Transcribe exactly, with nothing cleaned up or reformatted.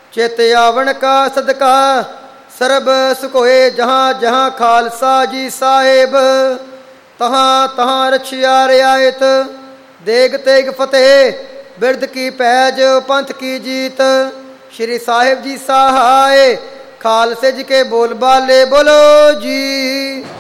ਚਿਤ ਆਵਣ ਕਾ ਸਦਕਾ ਸਰਬ ਸੁਖ ਹੋਏ। ਜਹਾਂ ਜਹਾਂ ਖਾਲਸਾ ਜੀ ਸਾਹਿਬ ਤਹਾਂ ਤਹਾਂ ਰਛਿਆ ਰਿਆਇਤ। ਦੇਗ ਤੇਗ ਫਤਿਹ ਬਿਰਧ ਕੀ ਪੈਜ ਪੰਥ ਕੀ ਜੀਤ। ਸ਼੍ਰੀ ਸਾਹਿਬ ਜੀ ਸਹਾਏ ਖਾਲਸੇ ਜੀ ਕੇ ਬੋਲ ਬਾਲੇ ਬੋਲੋ ਜੀ।